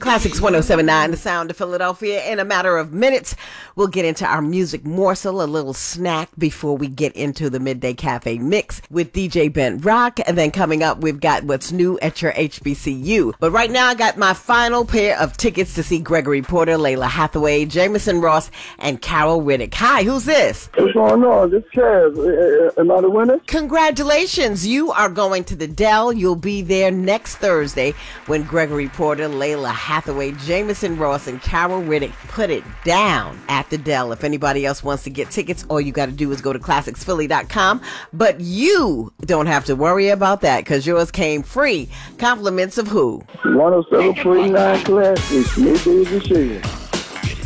Classics 1079, the sound of Philadelphia. In a matter of minutes, we'll get into our music morsel, a little snack before we get into the Midday Cafe mix with DJ Bent Rock. And then coming up, we've got what's new at your HBCU. But right now, I got my final pair of tickets to see Gregory Porter, Layla Hathaway, Jamison Ross, and Carol Riddick. Hi, who's this? What's going on? This Kev. Am I the winner? Congratulations. You are going to the Dell. You'll be there next Thursday when Gregory Porter, Layla Hathaway, Jamison Ross, and Carol Riddick put it down at the Dell. If anybody else wants to get tickets, all you got to do is go to classicsphilly.com. But you don't have to worry about that because yours came free. Compliments of who? 107.9 Classics. Midday decision.